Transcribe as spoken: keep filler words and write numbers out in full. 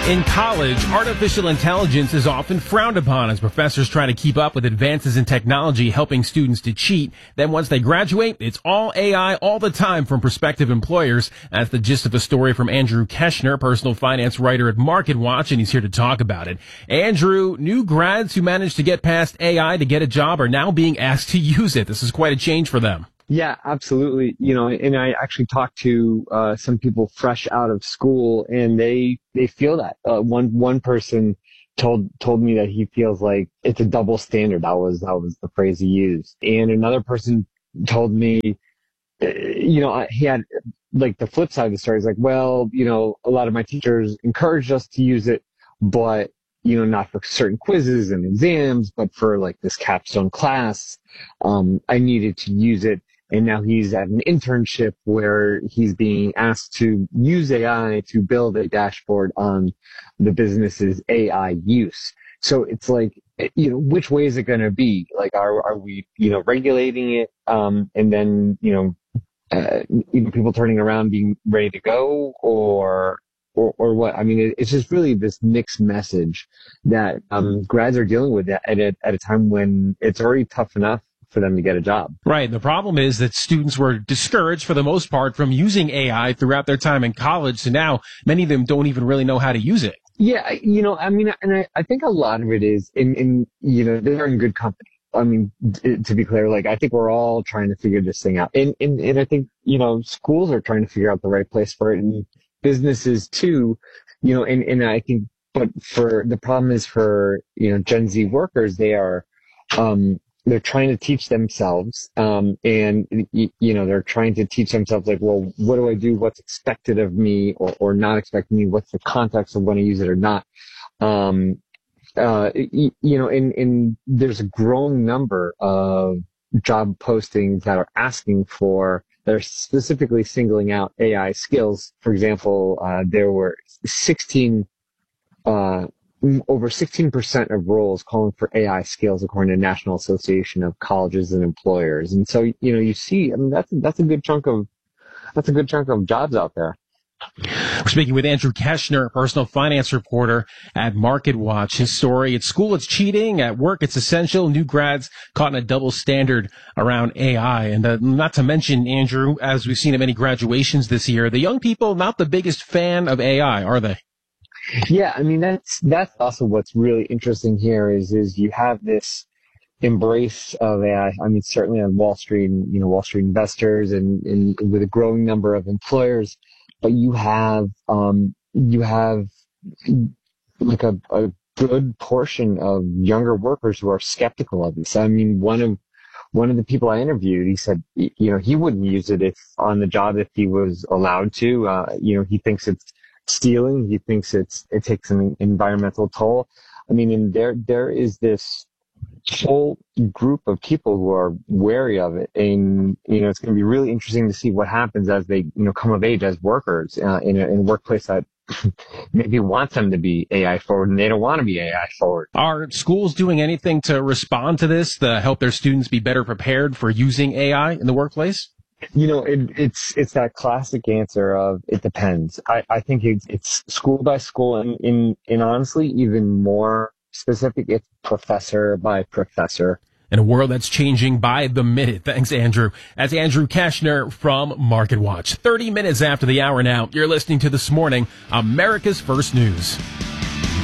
In college, artificial intelligence is often frowned upon as professors try to keep up with advances in technology helping students to cheat. Then once they graduate, it's all A I all the time from prospective employers. That's the gist of a story from Andrew Keshner, personal finance writer at MarketWatch, and he's here to talk about it. Andrew, new grads who managed to get past A I to get a job are now being asked to use it. This is quite a change for them. Yeah, absolutely. You know, and I actually talked to uh, some people fresh out of school, and they they feel that. Uh, one one person told told me that he feels like it's a double standard. That was that was the phrase he used. And another person told me, uh, you know, he had like the flip side of the story. He's like, well, you know, a lot of my teachers encouraged us to use it, but you know, not for certain quizzes and exams, but for like this capstone class, um, I needed to use it. And now he's at an internship where he's being asked to use A I to build a dashboard on the business's A I use. So it's like, you know, which way is it going to be? Like, are are we, you know, regulating it, um, and then, you know, uh, you know, people turning around being ready to go, or or or what? I mean, it, it's just really this mixed message that um, grads are dealing with at a, at a time when it's already tough enough for them to get a job. Right. The problem is that students were discouraged for the most part from using A I throughout their time in college. So now many of them don't even really know how to use it. Yeah. You know, I mean, and I, I think a lot of it is in, in, you know, they're in good company. I mean, to be clear, like, I think we're all trying to figure this thing out. And, and, and I think, you know, schools are trying to figure out the right place for it, and businesses too, you know, and, and I think, but for the problem is for, you know, Gen Z workers, they are, um, they're trying to teach themselves, um, and, you know, they're trying to teach themselves, like, well, what do I do? What's expected of me, or, or not expected of me? What's the context of when I use it or not? Um, uh, you, you know, and, and there's a growing number of job postings that are asking for, that are specifically singling out A I skills. For example, uh, there were sixteen, uh, over sixteen percent of roles calling for A I skills, according to the National Association of Colleges and Employers. And so, you know, you see, I mean, that's, that's a good chunk of, that's a good chunk of jobs out there. We're speaking with Andrew Keshner, personal finance reporter at MarketWatch. His story: at school, it's cheating; at work, it's essential. New grads caught in a double standard around A I. And uh, not to mention, Andrew, as we've seen at many graduations this year, the young people not the biggest fan of A I, are they? Yeah, I mean, that's that's also what's really interesting here is is you have this embrace of A I. I mean, certainly on Wall Street, you know, Wall Street investors, and, and with a growing number of employers. But you have um, you have like a, a good portion of younger workers who are skeptical of this. I mean, one of one of the people I interviewed, he said, you know, he wouldn't use it if on the job if he was allowed to. Uh, you know, he thinks it's stealing. He thinks it's it takes an environmental toll. I mean, and there there is this whole group of people who are wary of it, and you know, it's going to be really interesting to see what happens as they, you know, come of age as workers uh, in, a, in a workplace that maybe wants them to be A I forward, and they don't want to be A I forward. Are schools doing anything to respond to this, to help their students be better prepared for using A I in the workplace? You know, it, it's it's that classic answer of it depends. I, I think it's, it's school by school, and in and honestly, even more specific, it's professor by professor. In a world that's changing by the minute. Thanks, Andrew. That's Andrew Keshner from MarketWatch. thirty minutes after the hour now, you're listening to This Morning, America's First News.